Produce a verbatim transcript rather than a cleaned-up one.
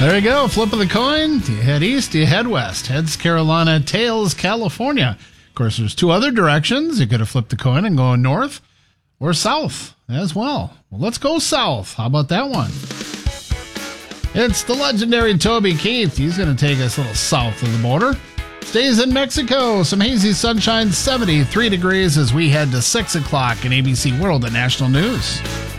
There you go. Flip of the coin. Do you head east? Do you head west? Heads Carolina, tails California. Of course, there's two other directions. You could have flipped the coin and gone north or south as well. Well, let's go south. How about that one? It's the legendary Toby Keith. He's going to take us a little south of the border. Stays in Mexico. Some hazy sunshine, seventy-three degrees as we head to six o'clock in A B C World at National News.